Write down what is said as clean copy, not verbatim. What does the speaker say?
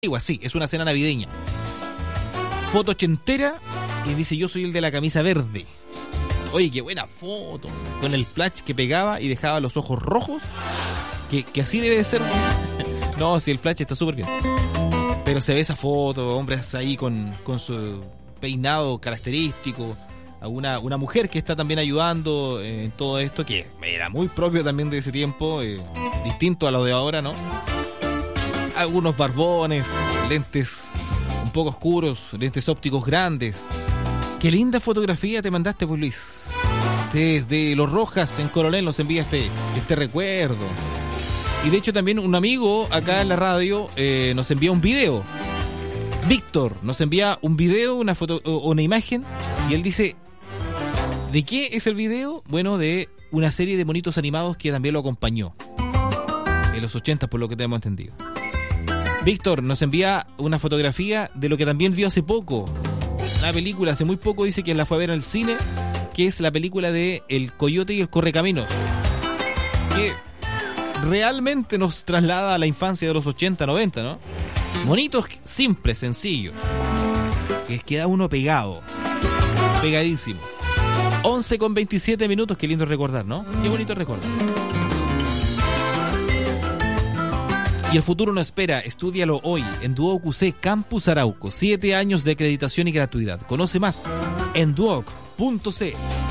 Igual, sí, es una cena navideña. Foto ochentera y dice: yo soy el de la camisa verde. Oye, qué buena foto. Con el flash que pegaba y dejaba los ojos rojos. Que así debe de ser. No, si el flash está súper bien. Pero se ve esa foto, hombres ahí con su peinado característico. Una mujer que está también ayudando en todo esto, que era muy propio también de ese tiempo, distinto a lo de ahora, ¿no? Algunos barbones, lentes un poco oscuros, lentes ópticos grandes. Qué linda fotografía te mandaste, pues, Luis. Desde Los Rojas en Coronel nos envía este recuerdo. Y de hecho también un amigo acá en la radio nos envía un video. Víctor nos envía un video, una foto, una imagen, y él dice: ¿de qué es el video? Bueno, de una serie de monitos animados que también lo acompañó en los 80, por lo que tenemos entendido. Víctor nos envía una fotografía de lo que también vio hace poco. Una película, hace muy poco, dice que la fue a ver al cine, que es la película de El Coyote y el Correcaminos, que realmente nos traslada a la infancia de los 80, 90, ¿no? Monitos simples, sencillos, que queda uno pegado, pegadísimo. 11:27, qué lindo recordar, ¿no? Qué bonito recordar. Y el futuro no espera, estúdialo hoy en Duoc UC Campus Arauco. 7 años de acreditación y gratuidad. Conoce más en duoc.c.